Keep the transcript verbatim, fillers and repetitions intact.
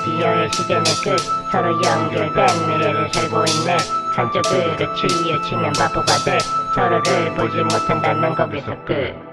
드디어의 시대는 끝. 서로 연결된 미래를 살고 있네. 한쪽 끝에 추위에 치면 바보가 돼. 서로를 보지 못한다는 거기서 끝.